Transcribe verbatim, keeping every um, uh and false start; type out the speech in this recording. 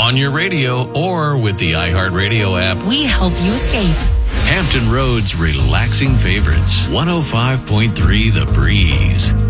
on your radio, or with the iHeartRadio app. We help you escape. Hampton Roads relaxing favorites. one oh five point three The Breeze.